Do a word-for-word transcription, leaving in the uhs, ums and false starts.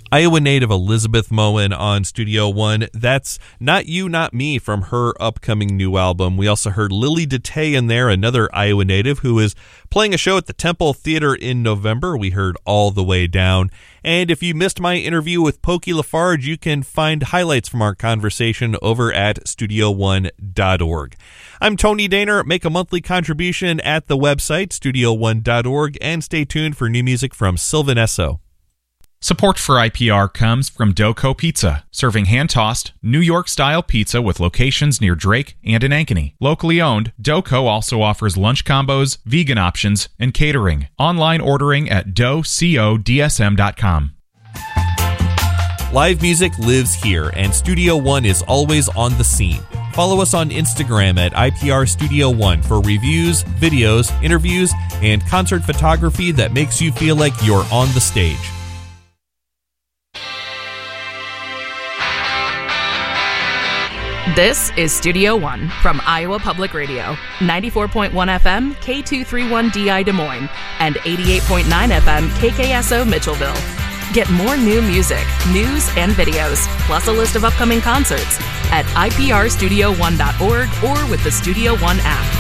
Iowa native Elizabeth Moen on Studio One. That's Not You, Not Me from her upcoming new album. We also heard Lily DeTay in there, another Iowa native who is playing a show at the Temple Theater in November. We heard All the Way Down. And if you missed my interview with Pokey LaFarge, you can find highlights from our conversation over at studio one dot org. I'm Tony Daner. Make a monthly contribution at the website, studio one dot org, and stay tuned for new music from Sylvan Esso. Support for I P R comes from Doco Pizza, serving hand-tossed, New York-style pizza with locations near Drake and in Ankeny. Locally owned, Doco also offers lunch combos, vegan options, and catering. Online ordering at doco d s m dot com. Live music lives here, and Studio One is always on the scene. Follow us on Instagram at I P R Studio One for reviews, videos, interviews, and concert photography that makes you feel like you're on the stage. This is Studio One from Iowa Public Radio, ninety-four point one F M, K two thirty-one D I Des Moines, and eighty-eight point nine F M, K K S O Mitchellville. Get more new music, news, and videos, plus a list of upcoming concerts at I P R studio one dot org or with the Studio One app.